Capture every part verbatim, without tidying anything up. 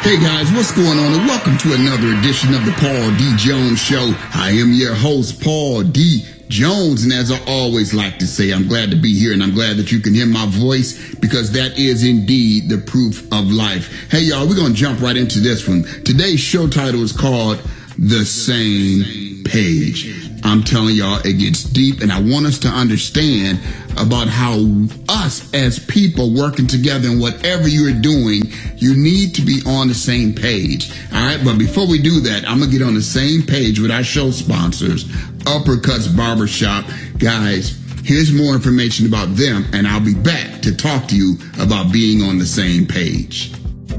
Hey guys, what's going on? And welcome to another edition of the Paul D. Jones Show. I am your host, Paul D. Jones, and as I always like to say, I'm glad to be here, and I'm glad that you can hear my voice, because that is indeed the proof of life. Hey y'all, we're going to jump right into this one. Today's show title is called The Same Page. I'm telling y'all, it gets deep, and I want us to understand about how us as people working together in whatever you're doing, you need to be on the same page. All right, but before we do that, I'm going to get on the same page with our show sponsors, Uppercuts Barbershop. Guys, here's more information about them, and I'll be back to talk to you about being on the same page.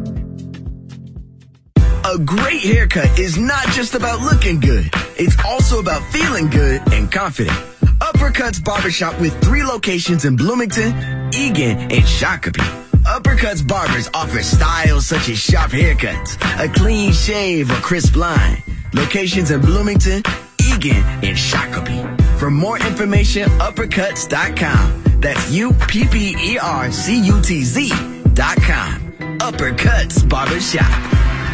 A great haircut is not just about looking good. It's also about feeling good and confident. Uppercuts Barbershop with three locations in Bloomington, Eagan, and Shakopee. Uppercuts Barbers offer styles such as sharp haircuts, a clean shave, or crisp line. Locations in Bloomington, Eagan, and Shakopee. For more information, uppercuts dot com. That's U P P E R C U T Z dot com. Uppercuts Barbershop.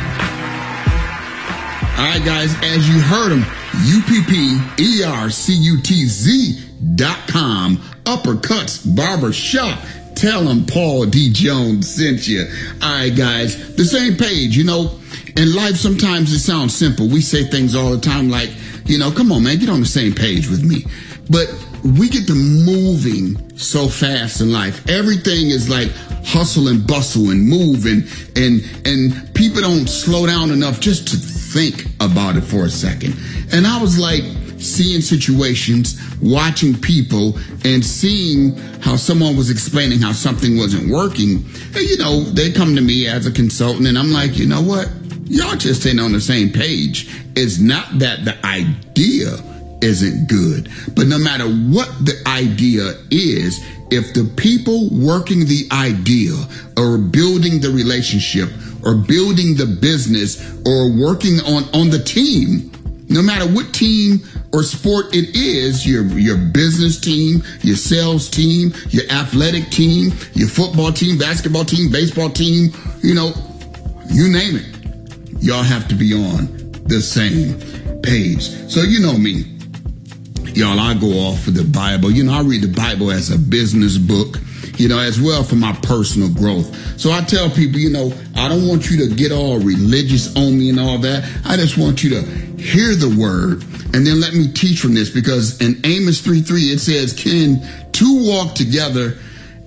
All right, guys, as you heard them, U P P E R C U T Z dot com, Uppercuts Barbershop. Tell them Paul D. Jones sent you. All right, guys, the same page. You know, in life, sometimes it sounds simple. We say things all the time like, you know, come on, man, get on the same page with me. But we get to moving so fast in life. Everything is like hustle and bustle and move, and, and, and people don't slow down enough just to think about it for a second. And I was like seeing situations, watching people, and seeing how someone was explaining how something wasn't working. And, you know, they come to me as a consultant, and I'm like, you know what? Y'all just ain't on the same page. It's not that the idea isn't good, but no matter what the idea is, if the people working the idea or building the relationship or building the business or working on, on the team, no matter what team or sport it is, your, your business team, your sales team, your athletic team, your football team, basketball team, baseball team, you know, you name it, y'all have to be on the same page. So you know me. Y'all, I go off for the Bible. You know, I read the Bible as a business book, you know, as well for my personal growth. So I tell people, you know, I don't want you to get all religious on me and all that. I just want you to hear the word and then let me teach from this, because in Amos three three, it says, can two walk together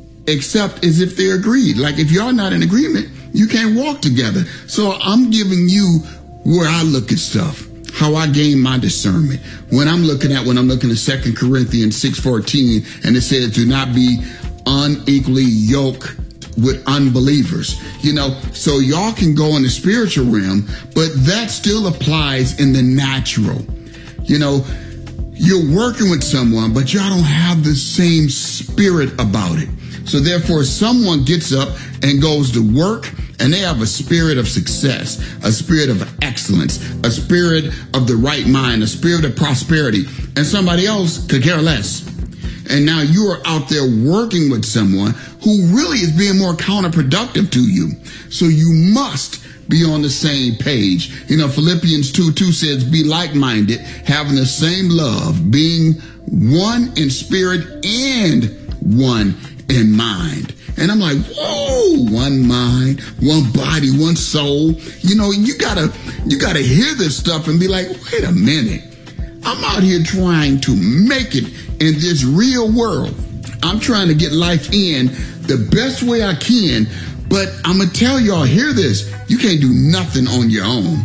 except as if they're agreed? Like if y'all not in agreement, you can't walk together. So I'm giving you where I look at stuff, how I gain my discernment. When I'm looking at, when I'm looking at Second Corinthians six fourteen, and it says, do not be unequally yoked with unbelievers. You know, so y'all can go in the spiritual realm, but that still applies in the natural. You know, you're working with someone, but y'all don't have the same spirit about it. So therefore, someone gets up and goes to work, and they have a spirit of success, a spirit of excellence, a spirit of the right mind, a spirit of prosperity, and somebody else could care less. And now you are out there working with someone who really is being more counterproductive to you. So you must be on the same page. You know, Philippians two two says, be like-minded, having the same love, being one in spirit and one in mind. And I'm like, whoa, one mind, one body, one soul. You know, you gotta, you gotta hear this stuff and be like, wait a minute. I'm out here trying to make it in this real world. I'm trying to get life in the best way I can. But I'm going to tell y'all, hear this. You can't do nothing on your own.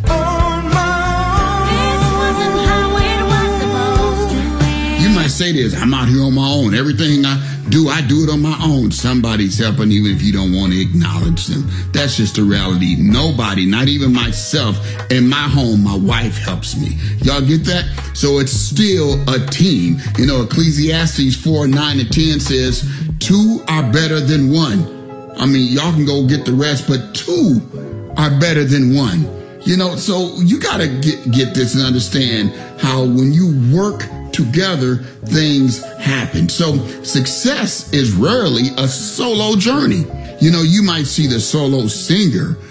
You might say this, I'm out here on my own. Everything I do, I do it on my own. Somebody's helping, even if you don't want to acknowledge them. That's just the reality. Nobody, not even myself, in my home, my wife helps me. Y'all get that? So it's still a team. You know, Ecclesiastes four, nine, and ten says, two are better than one. I mean, y'all can go get the rest, but two are better than one. You know, so you got to get, get this and understand how when you work together, things happen. So success is rarely a solo journey. You know, you might see the solo singer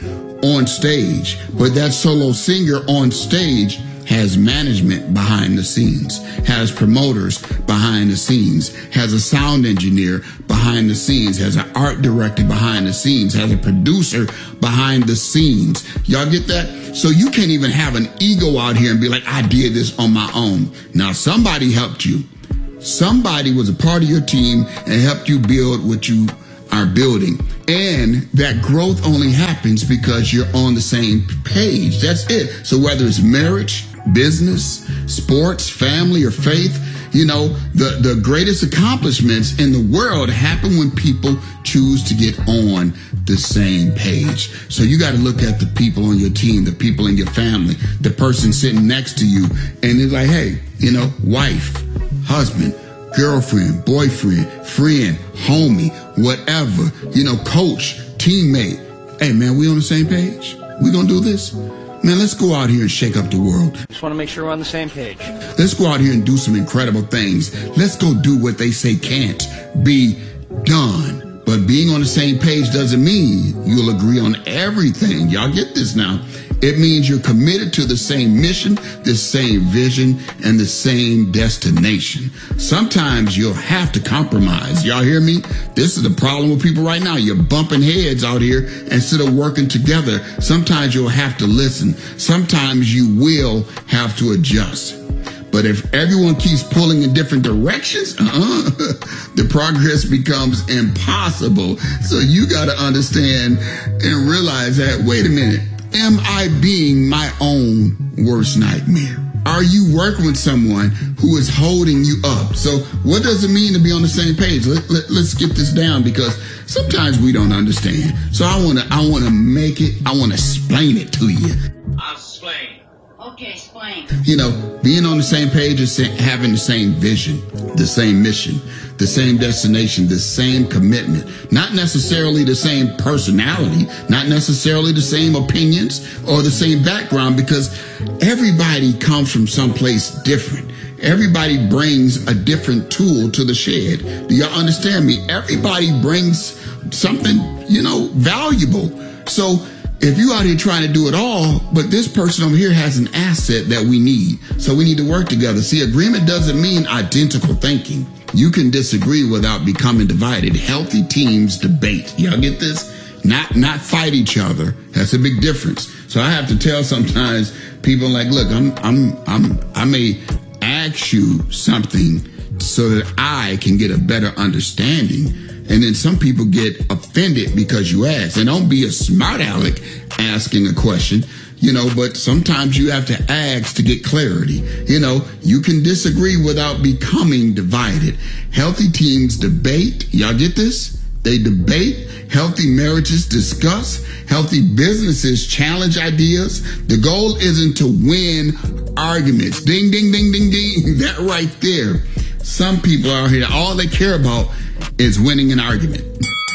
on stage, but that solo singer on stage has management behind the scenes, has promoters behind the scenes, has a sound engineer behind the scenes, has an art director behind the scenes, has a producer behind the scenes. Y'all get that? So you can't even have an ego out here and be like, I did this on my own. Now, somebody helped you. Somebody was a part of your team and helped you build what you are building. And that growth only happens because you're on the same page. That's it. So whether it's marriage, business, sports, family, or faith, you know, the, the greatest accomplishments in the world happen when people choose to get on the same page. So you got to look at the people on your team, the people in your family, the person sitting next to you, and it's like, hey, you know, wife, husband, girlfriend, boyfriend, friend, homie, whatever, you know, coach, teammate. Hey, man, we on the same page? We gonna do this? Man, let's go out here and shake up the world. Just want to make sure we're on the same page. Let's go out here and do some incredible things. Let's go do what they say can't be done. But being on the same page doesn't mean you'll agree on everything. Y'all get this now. It means you're committed to the same mission, the same vision, and the same destination. Sometimes you'll have to compromise. Y'all hear me? This is the problem with people right now. You're bumping heads out here instead of working together. Sometimes you'll have to listen. Sometimes you will have to adjust. But if everyone keeps pulling in different directions, uh-uh, the progress becomes impossible. So you got to understand and realize that, wait a minute, am I being my own worst nightmare? Are you working with someone who is holding you up? So what does it mean to be on the same page? Let, let, let's get this down, because sometimes we don't understand. So I want to I want to make it, I want to explain it to you. I'll explain. Okay, explain. You know, being on the same page is having the same vision, the same mission, the same destination, the same commitment. Not necessarily the same personality, not necessarily the same opinions or the same background, because everybody comes from someplace different. Everybody brings a different tool to the shed. Do y'all understand me? Everybody brings something, you know, valuable. So if you out here trying to do it all, but this person over here has an asset that we need, so we need to work together. See, agreement doesn't mean identical thinking. You can disagree without becoming divided. Healthy teams debate. Y'all get this? Not not fight each other. That's a big difference. So I have to tell sometimes people, like, look, I'm I'm I'm I may ask you something so that I can get a better understanding. And then some people get offended because you ask. And don't be a smart aleck asking a question, you know, but sometimes you have to ask to get clarity. You know, you can disagree without becoming divided. Healthy teams debate. Y'all get this? They debate. Healthy marriages discuss. Healthy businesses challenge ideas. The goal isn't to win arguments. Ding, ding, ding, ding, ding. That right there. Some people out here, all they care about is winning an argument.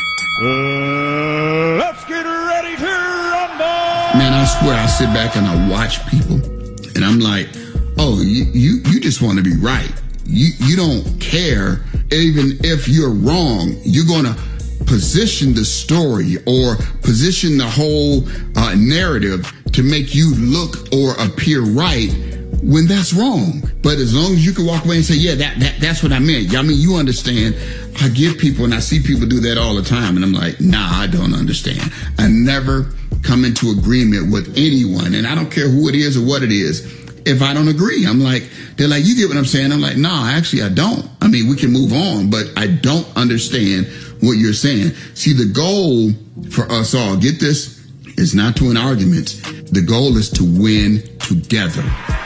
Uh, let's get ready to rumble. Man, I swear I sit back and I watch people and I'm like, oh, you, you, you just want to be right. You, you don't care. Even if you're wrong, you're going to position the story or position the whole uh, narrative to make you look or appear right when that's wrong. But as long as you can walk away and say, yeah, that, that that's what I meant. I mean, you understand. I get people, and I see people do that all the time, and I'm like, nah, I don't understand. I never come into agreement with anyone, and I don't care who it is or what it is. If I don't agree, I'm like, they're like, you get what I'm saying? I'm like, nah, actually, I don't. I mean, we can move on, but I don't understand what you're saying. See, the goal for us all, get this, is not to win arguments. The goal is to win together.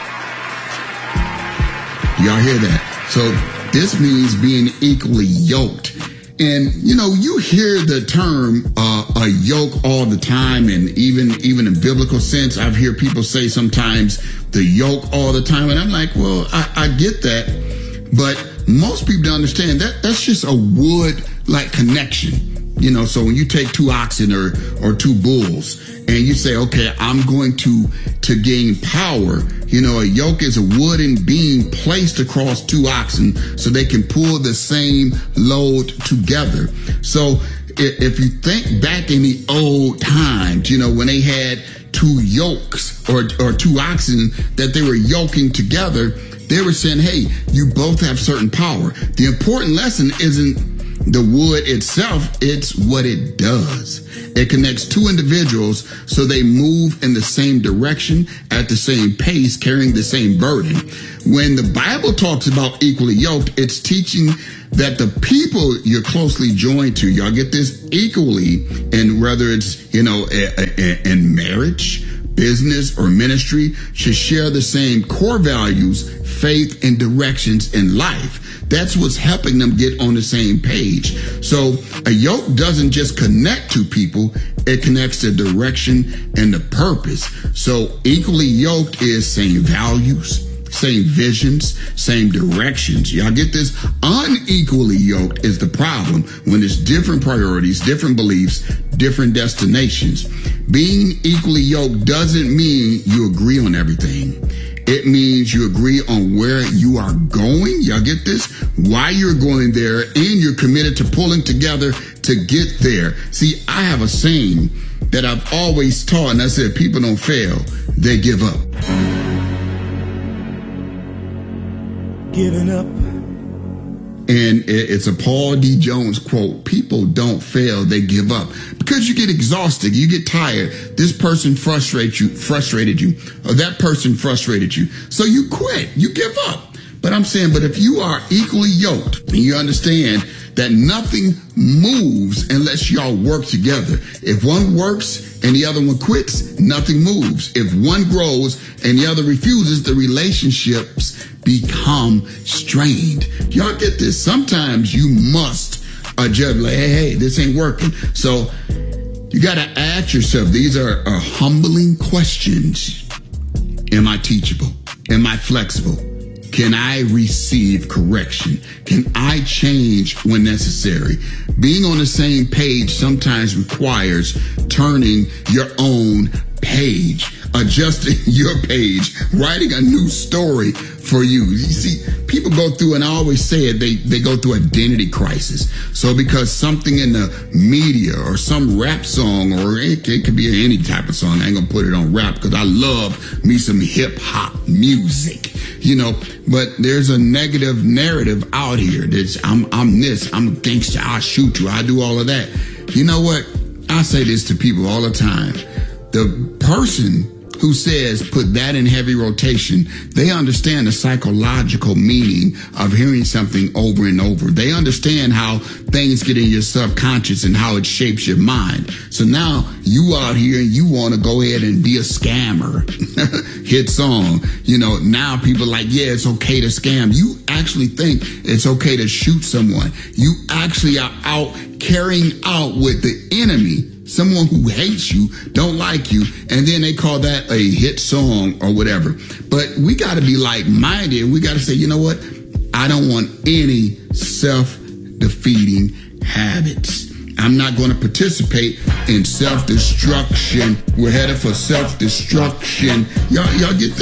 Y'all hear that? So this means being equally yoked. And, you know, you hear the term uh, a yoke all the time. And even even in biblical sense, I've heard people say sometimes the yoke all the time. And I'm like, well, I, I get that. But most people don't understand that that's just a wood-like connection. You know, so when you take two oxen or or two bulls and you say, okay, I'm going to to gain power. You know, a yoke is a wooden beam placed across two oxen so they can pull the same load together. So if you think back in the old times, you know, when they had two yokes or, or two oxen that they were yoking together, they were saying, hey, you both have certain power. The important lesson isn't the wood itself, it's what it does. It connects two individuals so they move in the same direction at the same pace, carrying the same burden. When the Bible talks about equally yoked, it's teaching that the people you're closely joined to, y'all get this, equally, and whether it's, you know, a, a, in marriage, business, or ministry, should share the same core values, faith, and directions in life. That's what's helping them get on the same page. So a yoke doesn't just connect two people, it connects the direction and the purpose. So equally yoked is same values, same visions, same directions. Y'all get this? Unequally yoked is the problem when it's different priorities, different beliefs, different destinations. Being equally yoked doesn't mean you agree on everything. It means you agree on where you are going. Y'all get this? Why you're going there, and you're committed to pulling together to get there. See, I have a saying that I've always taught, and I said, people don't fail, they give up. Giving up. And it's a Paul D. Jones quote. People don't fail, they give up. Because you get exhausted, you get tired. This person frustrates you, frustrated you, or that person frustrated you. So you quit, you give up. But I'm saying, but if you are equally yoked and you understand that nothing moves unless y'all work together. If one works and the other one quits, nothing moves. If one grows and the other refuses, the relationships become strained. Y'all get this? Sometimes you must adjust, like, hey, hey, this ain't working. So you got to ask yourself, these are, are humbling questions. Am I teachable? Am I flexible? Can I receive correction? Can I change when necessary? Being on the same page sometimes requires turning your own page, adjusting your page, writing a new story for you. You see, people go through, and I always say it, they, they go through identity crisis. So because something in the media or some rap song, or it, it could be any type of song, I ain't gonna put it on rap because I love me some hip hop music, you know, but there's a negative narrative out here that's I'm, I'm this, I'm a gangster, I'll shoot you, I do all of that. You know what? I say this to people all the time. The person who says put that in heavy rotation, they understand the psychological meaning of hearing something over and over. They understand how things get in your subconscious and how it shapes your mind. So now you out here and you want to go ahead and be a scammer. Hit song. You know, now people are like, yeah, it's okay to scam. You actually think it's okay to shoot someone. You actually are out carrying out with the enemy. Someone who hates you, don't like you, and then they call that a hit song or whatever. But we got to be like-minded. We got to say, you know what? I don't want any self-defeating habits. I'm not going to participate in self-destruction. We're headed for self-destruction. Y'all, y'all get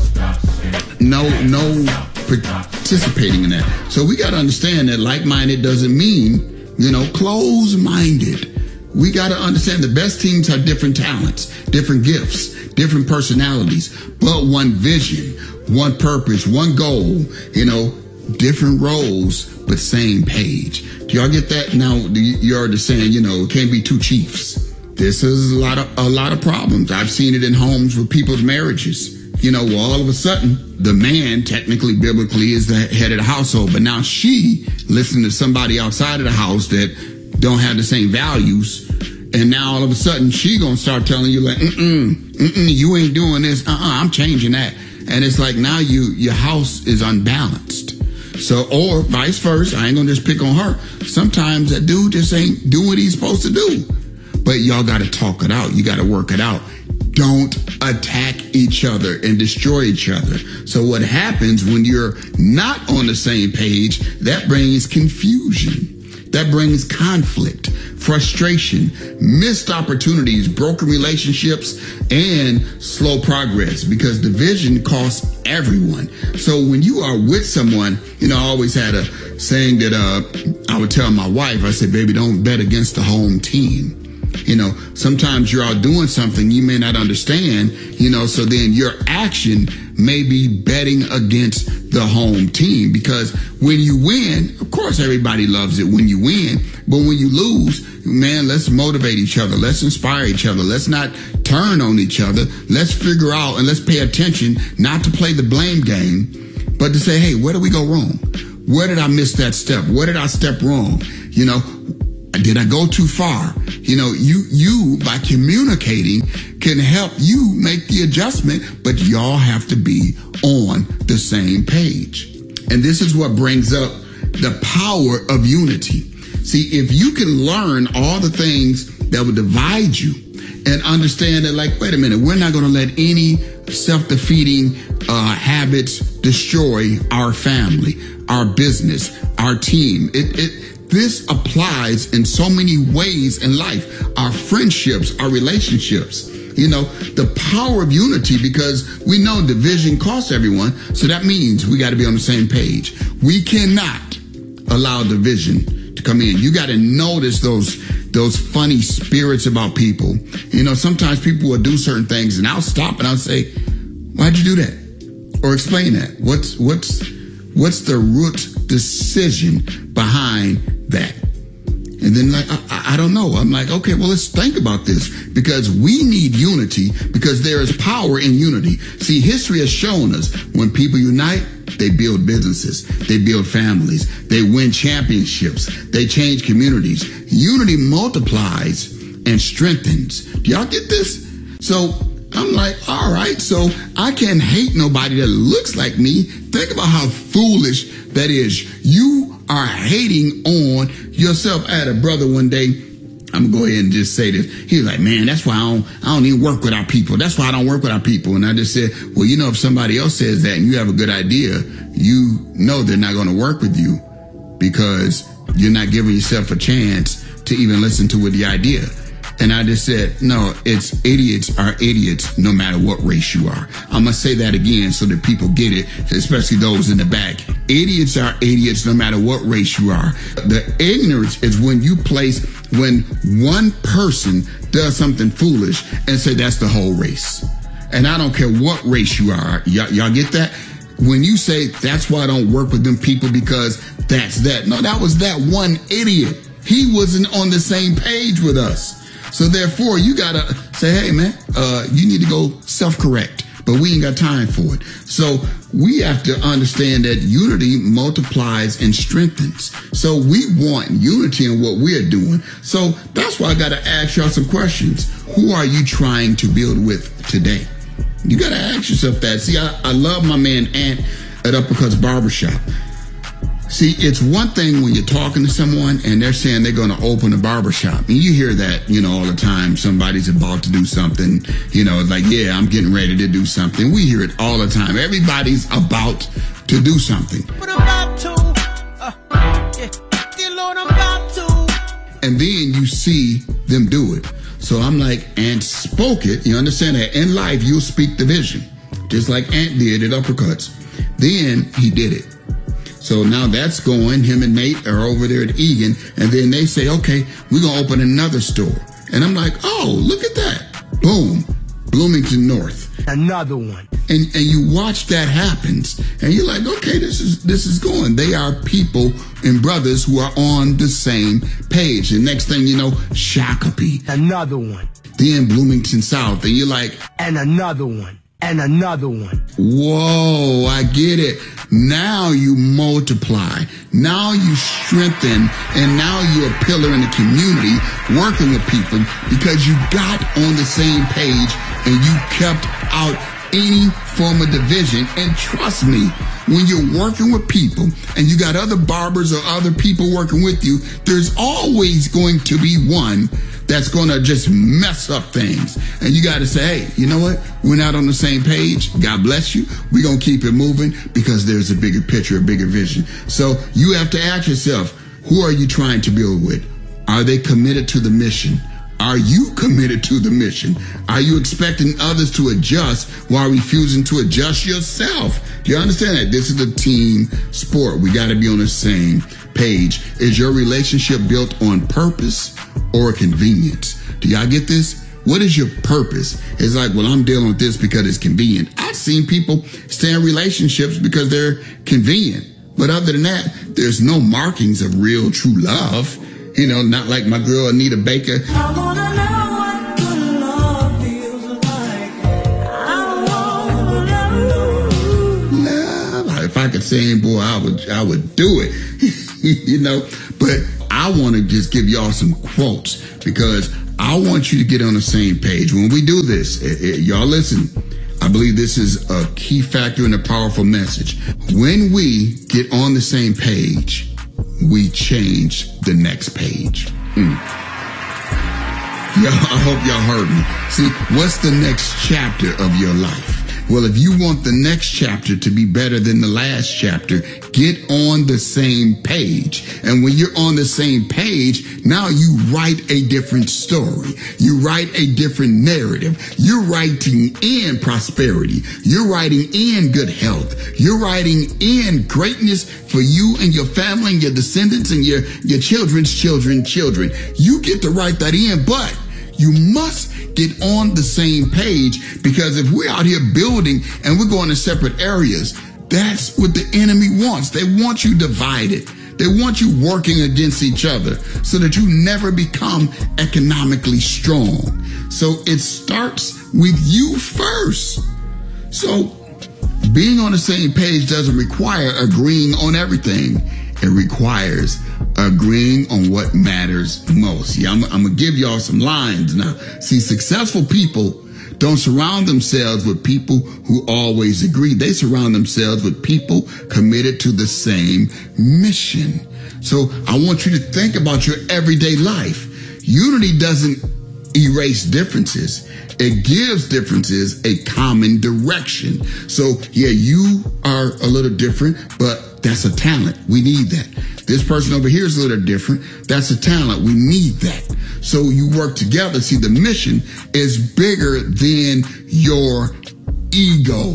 that? No, no participating in that. So we got to understand that like-minded doesn't mean, you know, closed-minded. We got to understand the best teams have different talents, different gifts, different personalities, but one vision, one purpose, one goal, you know, different roles, but same page. Do y'all get that? Now, you're just saying, you know, it can't be two chiefs. This is a lot of, a lot of problems. I've seen it in homes with people's marriages. You know, well, all of a sudden, the man technically, biblically, is the head of the household, but now she listens to somebody outside of the house that don't have the same values, and now all of a sudden she gonna start telling you like, mm-mm, mm-mm, you ain't doing this, uh-uh, I'm changing that. And it's like now you your house is unbalanced. So, or vice versa, I ain't gonna just pick on her. Sometimes that dude just ain't doing what he's supposed to do. But y'all gotta talk it out, you gotta work it out. Don't attack each other and destroy each other. So what happens when you're not on the same page, that brings confusion. that brings conflict, frustration, missed opportunities, broken relationships, and slow progress, because division costs everyone. So when you are with someone, you know, I always had a saying that uh, I would tell my wife, I said, baby, don't bet against the home team. You know, sometimes you're out doing something you may not understand, you know, so then your action may be betting against the home team, because when you win, of course, everybody loves it when you win. But when you lose, man, let's motivate each other. Let's inspire each other. Let's not turn on each other. Let's figure out and let's pay attention not to play the blame game, but to say, hey, where did we go wrong? Where did I miss that step? Where did I step wrong? You know, did I go too far? You know, you, you by communicating can help you make the adjustment, but y'all have to be on the same page. And this is what brings up the power of unity. See, if you can learn all the things that will divide you and understand that, like, wait a minute, we're not going to let any self-defeating uh, habits destroy our family, our business, our team. It, it, This applies in so many ways in life, our friendships, our relationships, you know, the power of unity, because we know division costs everyone. So that means we got to be on the same page. We cannot allow division to come in. You got to notice those, those funny spirits about people. You know, sometimes people will do certain things and I'll stop and I'll say, why'd you do that? Or explain that. What's, what's, what's the root decision behind that? And then, like, I, I don't know. I'm like, okay, well, let's think about this, because we need unity, because there is power in unity. See, history has shown us when people unite, they build businesses, they build families, they win championships, they change communities. Unity multiplies and strengthens. Do y'all get this? So I'm like, all right, so I can't hate nobody that looks like me. Think about how foolish that is. You are hating on yourself. I had a brother one day, I'm gonna go ahead and just say this. He was like, man, that's why I don't, I don't even work with our people. That's why I don't work with our people. And I just said, well, you know, if somebody else says that and you have a good idea, you know they're not going to work with you because you're not giving yourself a chance to even listen to the idea. And I just said, no, it's idiots are idiots no matter what race you are. I'm going to say that again so that people get it, especially those in the back. Idiots are idiots no matter what race you are. The ignorance is when you place, when one person does something foolish and say that's the whole race. And I don't care what race you are. Y- y'all get that? When you say that's why I don't work with them people because that's that. No, that was that one idiot. He wasn't on the same page with us. So therefore, you got to say, hey, man, uh, you need to go self-correct. But we ain't got time for it. So we have to understand that unity multiplies and strengthens. So we want unity in what we're doing. So that's why I got to ask y'all some questions. Who are you trying to build with today? You got to ask yourself that. See, I, I love my man Ant at Uppercuts Barbershop. See, it's one thing when you're talking to someone and they're saying they're going to open a barbershop. And you hear that, you know, all the time. Somebody's about to do something, you know, it's like, yeah, I'm getting ready to do something. We hear it all the time. Everybody's about to do something. But I'm about to. Uh, yeah. Dear Lord, I'm about to. And then you see them do it. So I'm like, Ant spoke it. You understand that in life, you'll speak the vision, just like Ant did at Uppercuts. Then he did it. So now that's going. Him and Nate are over there at Egan. And then they say, okay, we're going to open another store. And I'm like, oh, look at that. Boom. Bloomington North. Another one. And and you watch that happens. And you're like, okay, this is this is going. They are people and brothers who are on the same page. The next thing you know, Shakopee. Another one. Then Bloomington South. And you're like, and another one. And another one. Whoa, I get it. Now you multiply. Now you strengthen. And now you're a pillar in the community working with people because you got on the same page and you kept out any form of division. And trust me, when you're working with people and you got other barbers or other people working with you, there's always going to be one that's going to just mess up things. And you got to say, hey, you know what? We're not on the same page. God bless you. We're going to keep it moving because there's a bigger picture, a bigger vision. So you have to ask yourself, Who are you trying to build with? Are they committed to the mission? Are you committed to the mission? Are you expecting others to adjust while refusing to adjust yourself? Do you understand that? This is a team sport. We got to be on the same page. Is your relationship built on purpose or convenience? Do y'all get this? What is your purpose? It's like, well, I'm dealing with this because it's convenient. I've seen people stay in relationships because they're convenient. But other than that, there's no markings of real, true love. You know, not like my girl Anita Baker. I wanna know what good love feels like. I wanna know. Love. If I could sing, boy, I would, I would do it. You know, but I want to just give y'all some quotes because I want you to get on the same page. When we do this, it, it, y'all listen. I believe this is a key factor in a powerful message. When we get on the same page, we change the next page. Mm. Y'all, I hope y'all heard me. See, what's the next chapter of your life? Well, if you want the next chapter to be better than the last chapter, get on the same page. And when you're on the same page, now you write a different story. You write a different narrative. You're writing in prosperity. You're writing in good health. You're writing in greatness for you and your family and your descendants and your, your children's children, children. You get to write that in, but you must get on the same page, because if we're out here building and we're going to separate areas, that's what the enemy wants. They want you divided. They want you working against each other so that you never become economically strong. So it starts with you first. So being on the same page doesn't require agreeing on everything. It requires agreeing on what matters most. Yeah, I'm, I'm going to give y'all some lines now. See, successful people don't surround themselves with people who always agree. They surround themselves with people committed to the same mission. So I want you to think about your everyday life. Unity doesn't erase differences. It gives differences a common direction. So yeah, you are a little different, but that's a talent. We need that. This person over here is a little different. That's a talent. We need that. So you work together. See, the mission is bigger than your ego.